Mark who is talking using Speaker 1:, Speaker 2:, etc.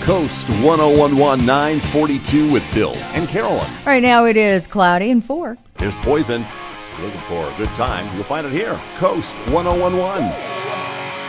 Speaker 1: Coast 1011 942 with Bill and Carolyn.
Speaker 2: Right now it is cloudy and 4.
Speaker 1: Here's Poison. Looking for a good time? You'll find it here. Coast 1011.